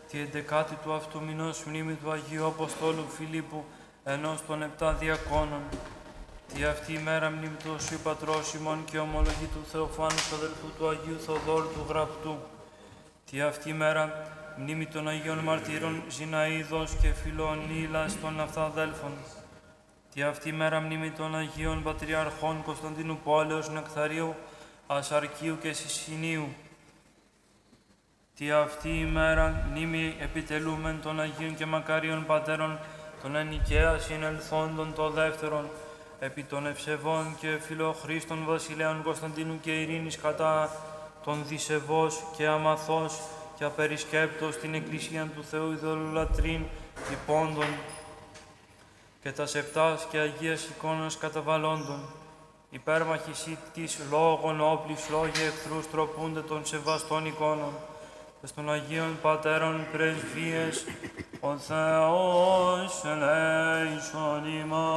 τη 11η του αυτού μηνός μνήμη του Αγίου Αποστόλου Φιλίππου, ενός των 7 διακόνων. Τη αυτή ημέρα μνήμη του Οσίου Πατρός ημών και ομολογή του Θεοφάνου αδελφού του Αγίου Θοδόρου του Γραπτού. Τη αυτή ημέρα μνήμη των Αγίων Μαρτύρων Ζηναΐδος και Φιλονίλας των αυταδέλφων. Τη αυτή ημέρα μνήμη των Αγίων Πατριαρχών Κωνσταντίνου Πόλεως, Νεκταρίου, Ασαρκίου και Σισινίου. Τη αυτή ημέρα μνήμη επιτελούμεν των Αγίων και Μακαρίων Πατέρων των εν Νικαία συνελθόντων το δεύτερον, επί των ευσεβών και φιλοχρήστων βασιλέων Κωνσταντίνου και Ειρήνης κατά των δισεβός και αμαθός και απερισκέπτος την Εκκλησία του Θεού ειδωλολατρήν υπόντων και τας επτάς και Αγίας εικόνας καταβαλλόντων. Υπέρμαχης της λόγων όπλης λόγια εχθρούς τροπούνται των σεβαστών εικόνων. Τας των Αγίων Πατέρων πρεσβείες, ο Θεός ελέησον ημάς.